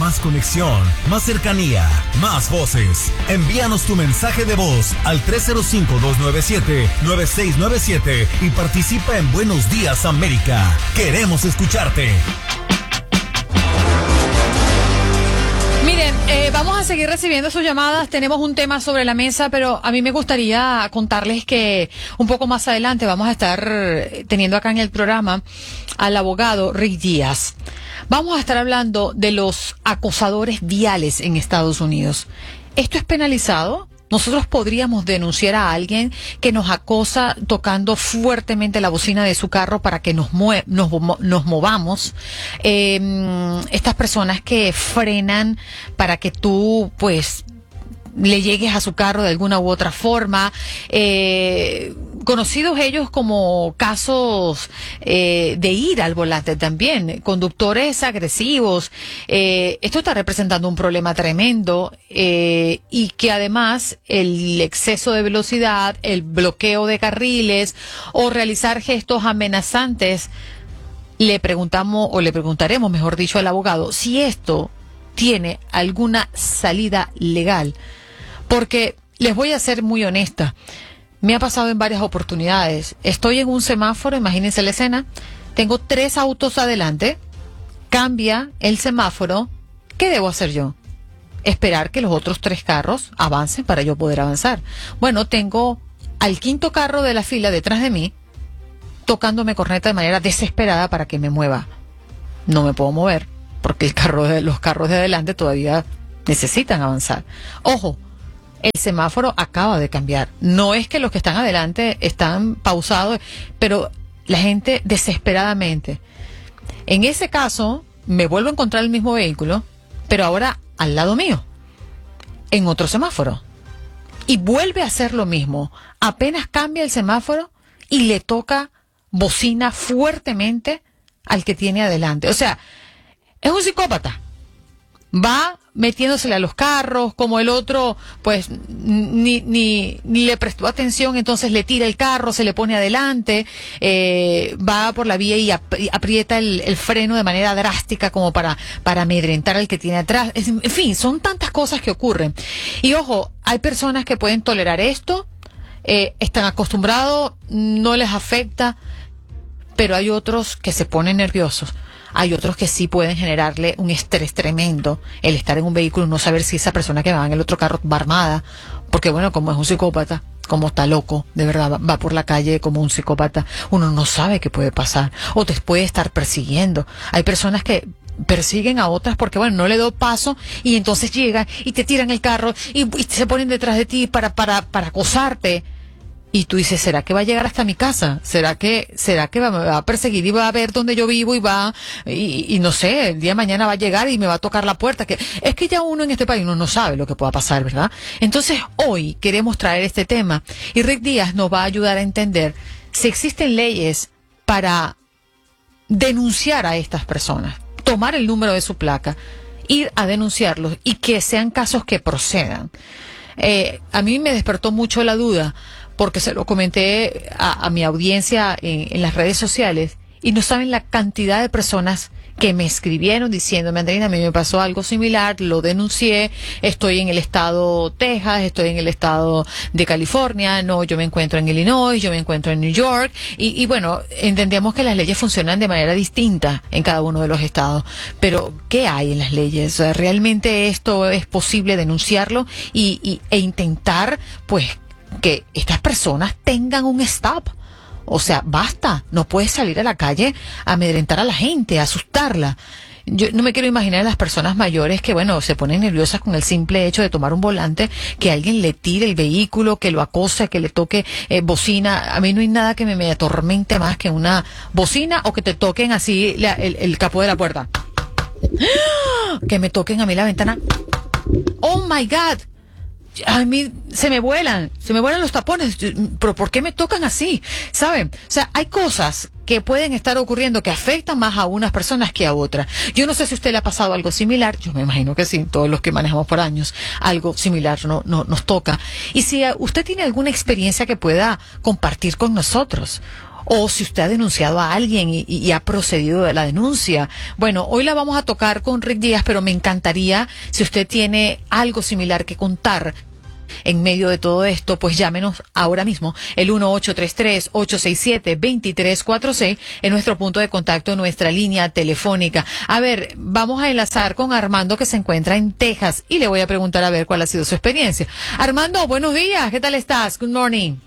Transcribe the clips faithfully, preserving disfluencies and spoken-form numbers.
más conexión, más cercanía, más voces. Envíanos tu mensaje de voz al tres cero cinco, dos nueve siete, nueve seis nueve siete y participa en Buenos Días América. Queremos escucharte. Miren, eh, vamos a seguir recibiendo sus llamadas. Tenemos un tema sobre la mesa, pero a mí me gustaría contarles que un poco más adelante vamos a estar teniendo acá en el programa al abogado Rick Díaz. Vamos a estar hablando de los acosadores viales en Estados Unidos. ¿Esto es penalizado? Nosotros podríamos denunciar a alguien que nos acosa tocando fuertemente la bocina de su carro para que nos, mue nos, nos movamos. Eh, estas personas que frenan para que tú, pues, le llegues a su carro de alguna u otra forma. Eh, conocidos ellos como casos eh, de ira al volante también, conductores agresivos. Eh, esto está representando un problema tremendo eh, y que además el exceso de velocidad, el bloqueo de carriles o realizar gestos amenazantes, le preguntamos o le preguntaremos, mejor dicho, al abogado si esto tiene alguna salida legal. Porque les voy a ser muy honesta, me ha pasado en varias oportunidades. Estoy en un semáforo, imagínense la escena, tengo tres autos adelante, cambia el semáforo, ¿qué debo hacer yo? Esperar que los otros tres carros avancen para yo poder avanzar. Bueno, tengo al quinto carro de la fila detrás de mí, tocándome corneta de manera desesperada para que me mueva. No me puedo mover, porque el carro de, los carros de adelante todavía necesitan avanzar. Ojo, el semáforo acaba de cambiar. No es que los que están adelante están pausados, pero la gente desesperadamente. En ese caso, me vuelvo a encontrar el mismo vehículo, pero ahora al lado mío, en otro semáforo. Y vuelve a hacer lo mismo. Apenas cambia el semáforo y le toca bocina fuertemente al que tiene adelante. O sea, es un psicópata. Va metiéndosele a los carros, como el otro, pues, ni, ni, ni le prestó atención, entonces le tira el carro, se le pone adelante, eh, va por la vía y aprieta el, el freno de manera drástica como para, para amedrentar al que tiene atrás. En fin, son tantas cosas que ocurren. Y ojo, hay personas que pueden tolerar esto, eh, están acostumbrados, no les afecta, pero hay otros que se ponen nerviosos. Hay otros que sí pueden generarle un estrés tremendo el estar en un vehículo y no saber si esa persona que va en el otro carro va armada, porque bueno, como es un psicópata, como está loco, de verdad, va, va por la calle como un psicópata, uno no sabe qué puede pasar, o te puede estar persiguiendo. Hay personas que persiguen a otras porque bueno, no le doy paso y entonces llegan y te tiran el carro y, y se ponen detrás de ti para, para, para acosarte. Y tú dices, ¿será que va a llegar hasta mi casa? ¿Será que, será que va, me va a perseguir y va a ver dónde yo vivo y va, y, y no sé, el día de mañana va a llegar y me va a tocar la puerta? Que es que ya uno en este país uno no sabe lo que pueda pasar, ¿verdad? Entonces hoy queremos traer este tema y Rick Díaz nos va a ayudar a entender si existen leyes para denunciar a estas personas, tomar el número de su placa, ir a denunciarlos y que sean casos que procedan. Eh, a mí me despertó mucho la duda, porque se lo comenté a, a mi audiencia en, en las redes sociales, y no saben la cantidad de personas que me escribieron diciéndome, Andreina, a mí me pasó algo similar, lo denuncié, estoy en el estado Texas, estoy en el estado de California, no, yo me encuentro en Illinois, yo me encuentro en New York, y, y bueno, entendemos que las leyes funcionan de manera distinta en cada uno de los estados, pero ¿qué hay en las leyes? ¿Realmente esto es posible denunciarlo y, y, e intentar, pues, que estas personas tengan un stop? O sea, basta, no puedes salir a la calle a amedrentar a la gente, a asustarla. Yo no me quiero imaginar a las personas mayores que, bueno, se ponen nerviosas con el simple hecho de tomar un volante, que alguien le tire el vehículo, que lo acose, que le toque eh, bocina. A mí no hay nada que me, me atormente más que una bocina o que te toquen así la, el, el capó de la puerta. Que me toquen a mí la ventana. Oh my God. A mí se me vuelan, se me vuelan los tapones, pero ¿por qué me tocan así? ¿Saben? O sea, hay cosas que pueden estar ocurriendo que afectan más a unas personas que a otras. Yo no sé si a usted le ha pasado algo similar, yo me imagino que sí, todos los que manejamos por años, algo similar no, no, nos toca. Y si usted tiene alguna experiencia que pueda compartir con nosotros, o si usted ha denunciado a alguien y, y ha procedido de la denuncia. Bueno, hoy la vamos a tocar con Rick Díaz, pero me encantaría, si usted tiene algo similar que contar en medio de todo esto, pues llámenos ahora mismo, el uno ocho tres tres, ocho seis siete, dos tres cuatro seis, en nuestro punto de contacto, en nuestra línea telefónica. A ver, vamos a enlazar con Armando, que se encuentra en Texas, y le voy a preguntar a ver cuál ha sido su experiencia. Armando, buenos días, ¿qué tal estás? Good morning.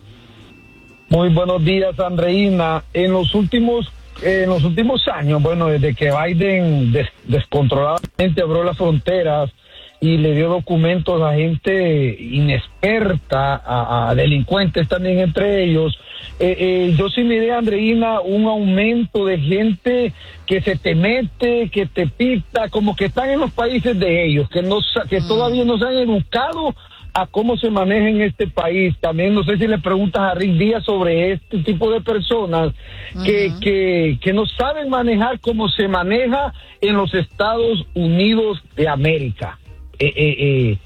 Muy buenos días, Andreina. En los últimos en los últimos años, bueno, desde que Biden des, descontroladamente abrió las fronteras y le dio documentos a gente inexperta, a, a delincuentes también entre ellos, eh, eh, yo sí miré, Andreina, un aumento de gente que se te mete, que te pita, como que están en los países de ellos, que no que todavía no se han educado a cómo se maneja en este país. También no sé si le preguntas a Rick Díaz sobre este tipo de personas que, uh-huh. que, que no saben manejar como se maneja en los Estados Unidos de América. Eh, eh, eh,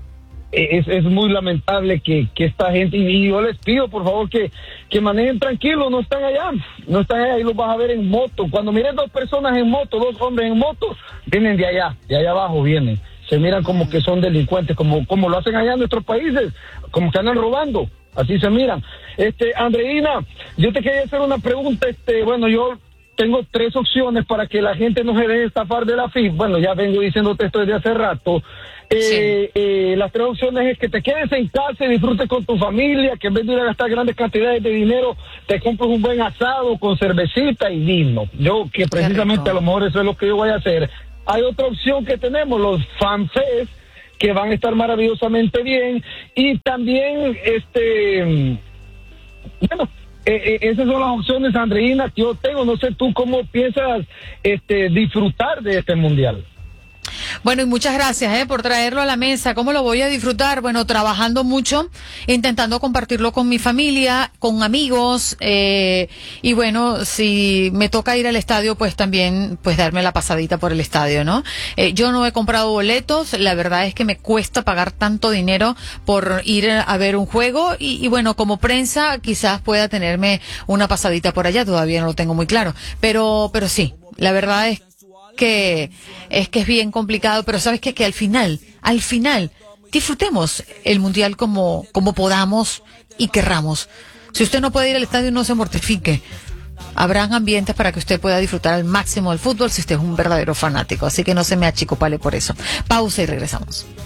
es, es muy lamentable que, que esta gente, y yo les pido por favor que, que manejen tranquilos, no están allá, no están allá, y los vas a ver en moto. Cuando miren dos personas en moto, dos hombres en moto, vienen de allá, de allá abajo vienen, se miran como que son delincuentes, como, como lo hacen allá en nuestros países, como que andan robando, así se miran. Este, Andreina, yo te quería hacer una pregunta, este, bueno, yo tengo tres opciones para que la gente no se deje estafar de la F I P. Bueno, ya vengo diciéndote esto desde hace rato. Eh, sí. eh, las tres opciones es que te quedes en casa y disfrutes con tu familia, que en vez de ir a gastar grandes cantidades de dinero, te compres un buen asado con cervecita y vino. Yo, que precisamente a lo mejor eso es lo que yo voy a hacer. Hay otra opción que tenemos, los FanFest, que van a estar maravillosamente bien. Y también, este, bueno, Eh, eh, esas son las opciones, Andreina, que yo tengo. No sé tú cómo piensas este, disfrutar de este mundial. Bueno, y muchas gracias eh, por traerlo a la mesa. ¿Cómo lo voy a disfrutar? Bueno, trabajando mucho, intentando compartirlo con mi familia, con amigos, eh, y bueno, si me toca ir al estadio, pues también, pues darme la pasadita por el estadio, ¿no? Eh, yo no he comprado boletos, la verdad es que me cuesta pagar tanto dinero por ir a ver un juego, y, y bueno, como prensa quizás pueda tenerme una pasadita por allá, todavía no lo tengo muy claro, pero, pero sí, la verdad es que es que es bien complicado, pero sabes qué? Que al final, al final, disfrutemos el mundial como, como podamos y querramos. Si usted no puede ir al estadio, no se mortifique. Habrán ambientes para que usted pueda disfrutar al máximo del fútbol si usted es un verdadero fanático, así que no se me achicopale por eso. Pausa y regresamos.